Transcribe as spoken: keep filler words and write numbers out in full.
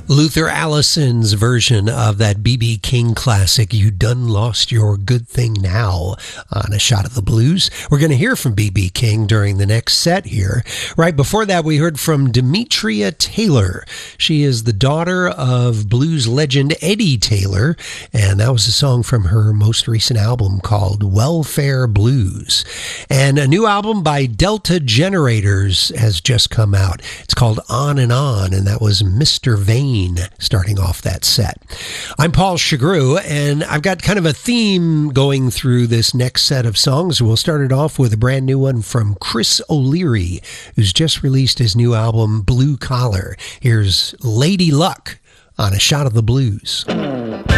Luther Allison's version of that B B King classic, You Done Lost Your Good Thing Now, on A Shot of the Blues. We're going to hear from B B King during the next set here. Right before that, we heard from Demetria Taylor. She is the daughter of blues legend Eddie Taylor, and that was a song from her most recent album called Welfare Blues. And a new album by Delta Generators has just come out. It's called On and On, and that was Mister Vane starting off that set. I'm Paul Chagru, and I've got kind of a theme going through this next set of songs. We'll start it off with a brand new one from Chris O'Leary, who's just released his new album, Blue Collar. Here's Lady Luck on A Shot of the Blues.